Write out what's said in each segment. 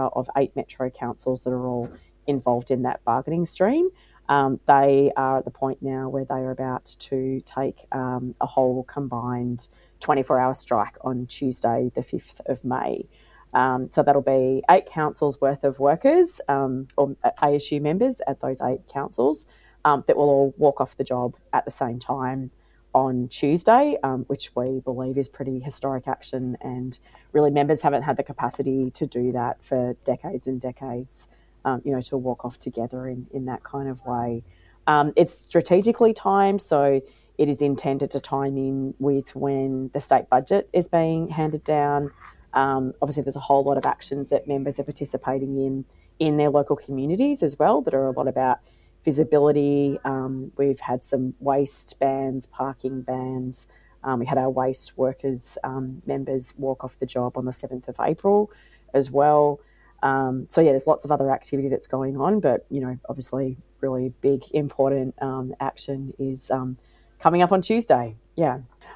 of 8 metro councils that are all involved in that bargaining stream. They are at the point now where they are about to take a whole combined 24-hour strike on Tuesday, the 5th of May. So that'll be 8 councils worth of workers or ASU members at those 8 councils that will all walk off the job at the same time on Tuesday, which we believe is pretty historic action, and really members haven't had the capacity to do that for decades and decades, to walk off together in that kind of way. It's strategically timed, so it is intended to time in with when the state budget is being handed down. Obviously, there's a whole lot of actions that members are participating in their local communities as well that are a lot about visibility. We've had some waste bans, parking bans. We had our waste workers members walk off the job on the 7th of April as well. There's lots of other activity that's going on, but, obviously really big, important action is coming up on Tuesday. Yeah.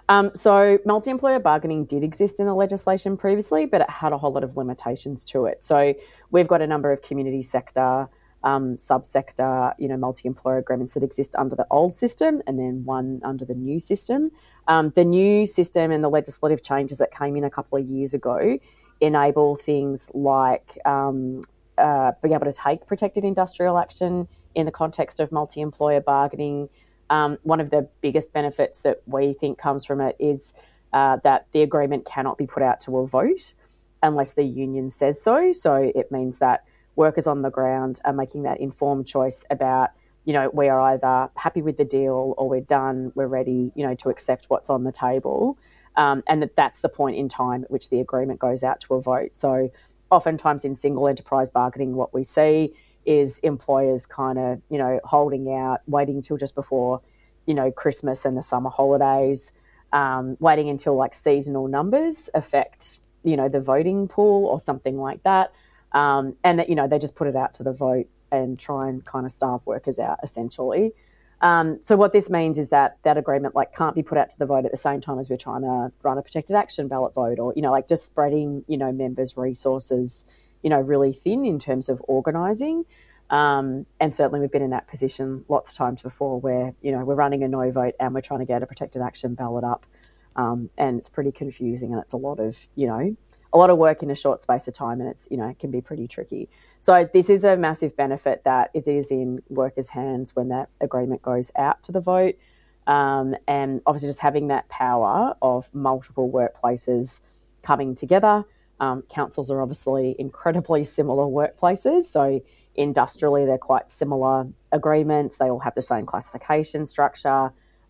So multi-employer bargaining did exist in the legislation previously, but it had a whole lot of limitations to it. So we've got a number of community sector, subsector, multi-employer agreements that exist under the old system and then one under the new system. The new system and the legislative changes that came in a couple of years ago enable things like being able to take protected industrial action in the context of multi-employer bargaining. One of the biggest benefits that we think comes from it is that the agreement cannot be put out to a vote unless the union says so. So it means that workers on the ground are making that informed choice about, we are either happy with the deal or we're done, we're ready, to accept what's on the table. And that's the point in time at which the agreement goes out to a vote. So oftentimes in single enterprise bargaining, what we see is employers kind of, holding out, waiting until just before, Christmas and the summer holidays, waiting until like seasonal numbers affect, the voting pool or something like that. And that, they just put it out to the vote and try and kind of starve workers out essentially. So what this means is that agreement can't be put out to the vote at the same time as we're trying to run a protected action ballot vote or, just spreading, members' resources, really thin in terms of organising. And certainly we've been in that position lots of times before where, we're running a no vote and we're trying to get a protected action ballot up. And it's pretty confusing and it's a lot of work in a short space of time, and it's, it can be pretty tricky. So this is a massive benefit that it is in workers' hands when that agreement goes out to the vote. And obviously just having that power of multiple workplaces coming together. Councils are obviously incredibly similar workplaces. So industrially, they're quite similar agreements. They all have the same classification structure.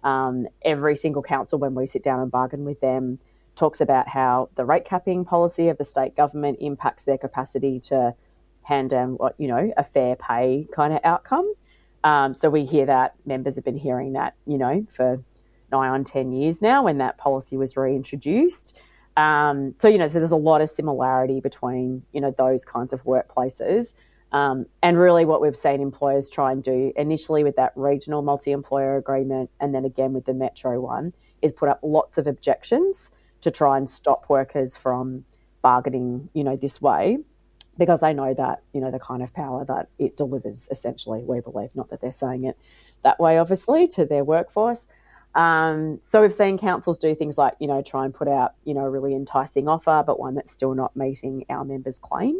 Every single council, when we sit down and bargain with them, talks about how the rate capping policy of the state government impacts their capacity to hand down a fair pay kind of outcome. So we hear that, members have been hearing that, for nigh on 10 years now when that policy was reintroduced. So there's a lot of similarity between, those kinds of workplaces. And really what we've seen employers try and do initially with that regional multi-employer agreement and then again with the metro one is put up lots of objections to try and stop workers from bargaining, this way, because they know that, the kind of power that it delivers, essentially, we believe, not that they're saying it that way, obviously, to their workforce. So we've seen councils do things like, try and put out, a really enticing offer, but one that's still not meeting our members' claim.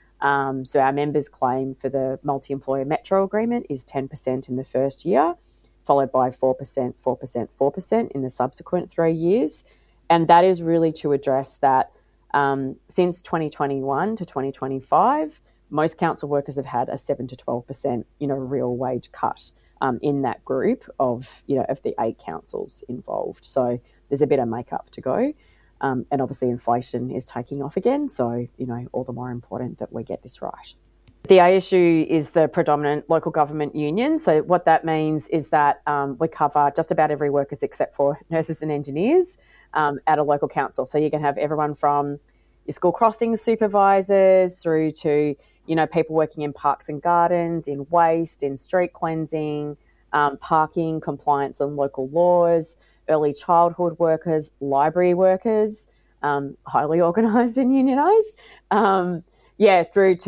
So our members' claim for the multi-employer metro agreement is 10% in the first year, followed by 4%, 4%, 4% in the subsequent 3 years. And that is really to address that since 2021 to 2025, most council workers have had a 7 to 12%, real wage cut in that group of the 8 councils involved. So there's a bit of makeup to go. And obviously inflation is taking off again. So, all the more important that we get this right. The ASU is the predominant local government union. So what that means is that we cover just about every workers except for nurses and engineers at a local council. So you can have everyone from your school crossing supervisors through to, people working in parks and gardens, in waste, in street cleansing, parking, compliance and local laws, early childhood workers, library workers, highly organised and unionised, Yeah, through